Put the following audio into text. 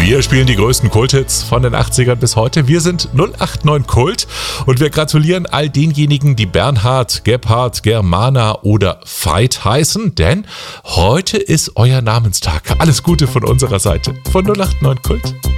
Wir spielen die größten Kulthits von den 80ern bis heute. Wir sind 089 Kult und wir gratulieren all denjenigen, die Bernhard, Gebhard, Germana oder Veit heißen, denn heute ist euer Namenstag. Alles Gute von unserer Seite von 089 Kult.